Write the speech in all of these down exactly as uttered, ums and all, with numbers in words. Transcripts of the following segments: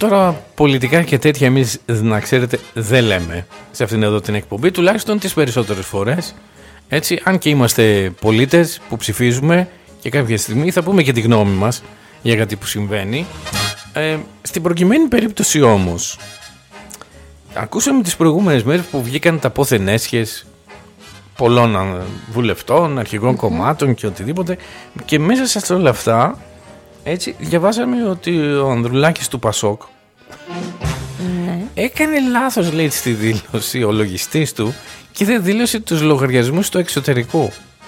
Τώρα πολιτικά και τέτοια εμείς, να ξέρετε, δεν λέμε σε αυτήν εδώ την εκπομπή, τουλάχιστον τις περισσότερες φορές. Έτσι, αν και είμαστε πολίτες που ψηφίζουμε και κάποια στιγμή θα πούμε και τη γνώμη μας για κάτι που συμβαίνει. Ε, στην προκειμένη περίπτωση όμως, ακούσαμε τις προηγούμενες μέρες που βγήκαν τα πόθεν έσχες πολλών βουλευτών, αρχηγών mm-hmm. κομμάτων και οτιδήποτε, και μέσα σε όλα αυτά, έτσι, διαβάσαμε ότι ο Ανδρουλάκης του Πασόκ ναι. έκανε λάθος, λέει, στη δήλωση ο λογιστής του και δεν δήλωσε τους λογαριασμούς στο εξωτερικό.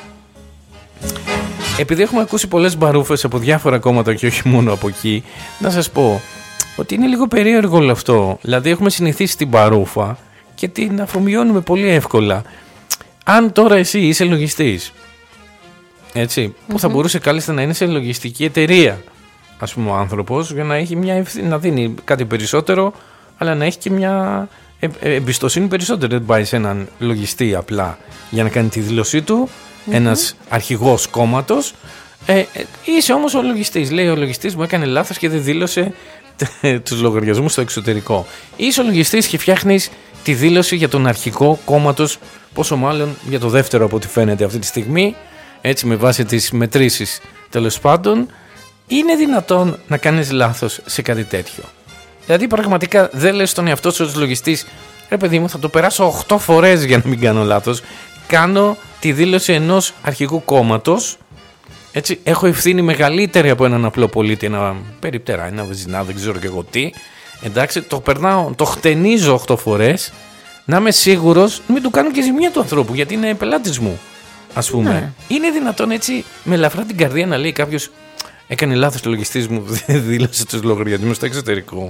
Επειδή έχουμε ακούσει πολλές μπαρούφες από διάφορα κόμματα και όχι μόνο από εκεί, να σας πω ότι είναι λίγο περίεργο όλο αυτό. Δηλαδή έχουμε συνηθίσει την μπαρούφα και την αφομοιώνουμε πολύ εύκολα. Αν τώρα εσύ είσαι λογιστής, έτσι, mm-hmm. που θα μπορούσε κάλλιστα να είναι σε λογιστική εταιρεία, ας πούμε, ο άνθρωπος, για να έχει μια ευθύνη, να δίνει κάτι περισσότερο, αλλά να έχει και μια ε, ε, εμπιστοσύνη περισσότερη. Δεν πάει σε έναν λογιστή απλά για να κάνει τη δήλωσή του, mm-hmm. ένας αρχηγός κόμματος. Ε, ε, είσαι όμως ο λογιστής. Λέει ο λογιστής μου έκανε λάθος και δεν δήλωσε τους λογαριασμούς στο εξωτερικό. Είσαι ο λογιστής και φτιάχνεις τη δήλωση για τον αρχηγό κόμματος, πόσο μάλλον για το δεύτερο από ό,τι φαίνεται αυτή τη στιγμή, έτσι, με βάση τις μετρήσεις τέλος πάντων. Είναι δυνατόν να κάνεις λάθος σε κάτι τέτοιο? Δηλαδή πραγματικά δεν λες στον εαυτό σου ως λογιστής, ρε παιδί μου, θα το περάσω οκτώ φορές για να μην κάνω λάθος, κάνω τη δήλωση ενός αρχηγού κόμματος, έτσι, έχω ευθύνη μεγαλύτερη από έναν απλό πολίτη, ένα περιπτερά, ένα βεζινά, δεν ξέρω και εγώ τι, εντάξει, το περνάω, το χτενίζω οκτώ φορές, να είμαι σίγουρος μην του κάνω και ζημιά του ανθρώπου, γιατί είναι πελάτης μου, ας πούμε. Ναι. Είναι δυνατόν έτσι με ελαφρά την καρδία να λέει κάποιος, έκανε λάθος το λογιστής μου, δεν δήλωσε τους λογαριασμούς στο εξωτερικό?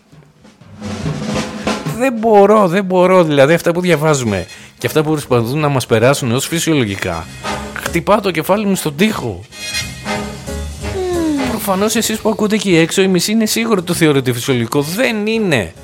Δεν μπορώ, δεν μπορώ. Δηλαδή αυτά που διαβάζουμε και αυτά που προσπαθούν να μας περάσουν ως φυσιολογικά, χτυπάω το κεφάλι μου στον τοίχο. Mm. Προφανώς εσείς που ακούτε εκεί έξω, η μισή είναι σίγουρο το θεωρείτε φυσιολογικό. Δεν είναι.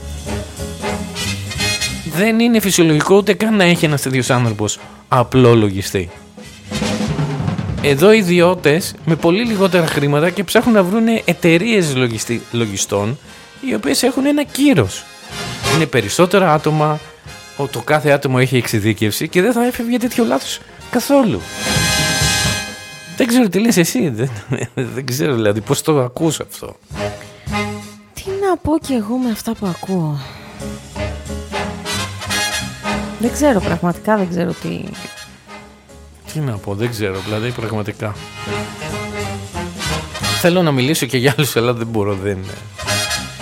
Δεν είναι φυσιολογικό ούτε καν να έχει ένας τέτοιος άνθρωπος απλό λογιστή. Εδώ οι ιδιώτες με πολύ λιγότερα χρήματα και ψάχνουν να βρουν εταιρείες λογιστή, λογιστών, οι οποίες έχουν ένα κύρος. Είναι περισσότερα άτομα, το κάθε άτομο έχει εξειδίκευση και δεν θα έφευγε τέτοιο λάθος καθόλου. Δεν ξέρω τι λες εσύ, δεν, δεν ξέρω δηλαδή πώς το ακούς αυτό. Τι να πω κι εγώ με αυτά που ακούω. Δεν ξέρω, πραγματικά δεν ξέρω τι... Τι να πω, δεν ξέρω, δηλαδή πραγματικά. Θέλω να μιλήσω και για άλλους, αλλά δεν μπορώ, δεν είναι.